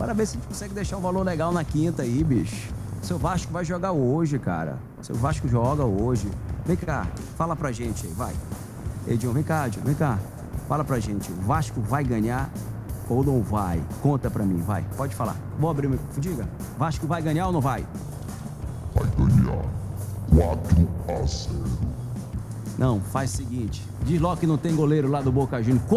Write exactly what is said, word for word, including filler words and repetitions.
Bora ver se a gente consegue deixar um valor legal na quinta aí, bicho. Seu Vasco vai jogar hoje, cara. Seu Vasco joga hoje. Vem cá, fala pra gente aí, vai. Edinho, vem cá, Edinho, vem cá. Fala pra gente, o Vasco vai ganhar ou não vai? Conta pra mim, vai. Pode falar. Vou abrir o microfone. Diga, Vasco vai ganhar ou não vai? Vai ganhar quatro a zero. Não, faz o seguinte. Diz logo que não tem goleiro lá do Boca Juniors.